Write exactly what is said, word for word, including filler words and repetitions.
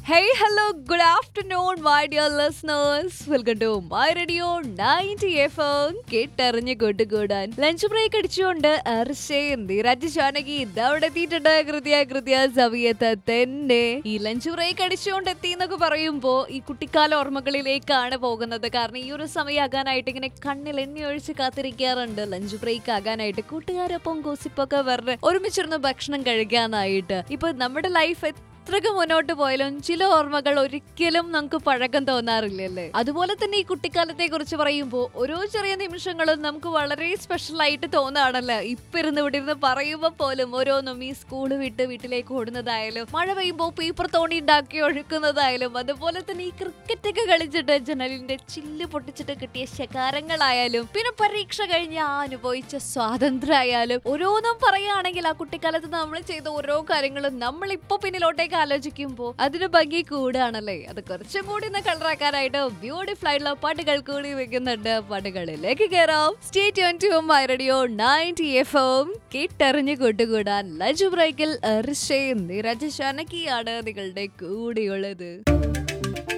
Hey, hello, good afternoon, my dear listeners. Welcome to my radio ninety F M. കേട്ടറിഞ്ഞ് കൂട്ടുകൂടാൻ lunch break അടിച്ചുകൊണ്ട് അർഷയും നിരജ് ജാനകി ഇതവിടെ എത്തിയിട്ടുണ്ട്. കൃത്യ കൃത്യ സമയത്ത് തന്നെ ഈ ലഞ്ച് ബ്രേക്ക് അടിച്ചുകൊണ്ട് എത്തി എന്നൊക്കെ പറയുമ്പോ ഈ കുട്ടിക്കാല ഓർമ്മകളിലേക്കാണ് പോകുന്നത്. കാരണം ഈ ഒരു സമയമാകാനായിട്ട് ഇങ്ങനെ കണ്ണിൽ എണ്ണി ഒഴിച്ച് കാത്തിരിക്കാറുണ്ട്. ലഞ്ച് ബ്രേക്ക് ആകാനായിട്ട് കൂട്ടുകാരൊപ്പം ഗോസിപ്പൊക്കെ വെറുതെ ഒരുമിച്ചിരുന്ന് ഭക്ഷണം കഴിക്കാനായിട്ട്. ഇപ്പൊ നമ്മുടെ ലൈഫ് എത്രക്ക് മുന്നോട്ട് പോയാലും ചില ഓർമ്മകൾ ഒരിക്കലും നമുക്ക് പഴക്കം തോന്നാറില്ലല്ലേ. അതുപോലെ തന്നെ ഈ കുട്ടിക്കാലത്തെ കുറിച്ച് പറയുമ്പോൾ ഓരോ ചെറിയ നിമിഷങ്ങളും നമുക്ക് വളരെ സ്പെഷ്യൽ ആയിട്ട് തോന്നാണല്ലോ. ഇപ്പൊ ഇരുന്ന് ഇവിടെ ഇരുന്ന് പറയുമ്പോൾ പോലും ഓരോന്നും ഈ സ്കൂള് വിട്ട് വീട്ടിലേക്ക് ഓടുന്നതായാലും മഴ പെയ്യുമ്പോൾ പേപ്പർ തോണി ഉണ്ടാക്കി ഒഴുക്കുന്നതായാലും അതുപോലെ തന്നെ ഈ ക്രിക്കറ്റ് ഒക്കെ കളിച്ചിട്ട് ജനലിന്റെ ചില്ല് പൊട്ടിച്ചിട്ട് കിട്ടിയ ശകാരങ്ങളായാലും പിന്നെ പരീക്ഷ കഴിഞ്ഞ് ആ അനുഭവിച്ച സ്വാതന്ത്ര്യമായാലും ഓരോന്നും പറയുകയാണെങ്കിൽ ആ കുട്ടിക്കാലത്ത് നമ്മൾ ചെയ്ത ഓരോ കാര്യങ്ങളും നമ്മളിപ്പോ പിന്നിലോട്ടേക്ക് ആലോചിക്കുമ്പോ അതിന് ഭംഗി കൂടാണല്ലേ. അത് കുറച്ചും കൂടി ഒന്ന് കളറാക്കാനായിട്ട് ബ്യൂട്ടിഫുൾ ആയിട്ടുള്ള പാട്ടുകൾ കൂടി വെക്കുന്നുണ്ട്. പാട്ടുകളിലേക്ക് കയറാം. Stay tune to my radio ninety F M. കേട്ടറിഞ്ഞ് കൂട്ടുകൂടാൻ ലഞ്ച് ബ്രേക്കിൽ അർഷയും നിരജ് ജാനകിയാണ് നിങ്ങളുടെ കൂടെയുള്ളത്.